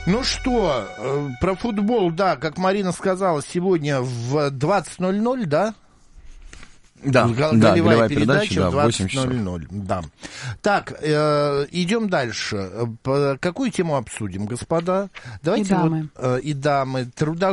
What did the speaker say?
Ну что, про футбол, да, как Марина сказала, сегодня в 20:00, да? Да, голевая передача в 20:00. Да. Так, идем дальше. Какую тему обсудим, господа? Давайте И дамы. И дамы.